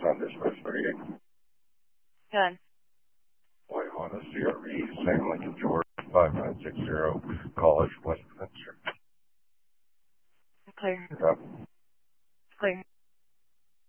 on dispatch 38. Good. Boy, Honda CRV, Sam Lincoln George, 5960, College, Westminster. Clear. Yep. Clear.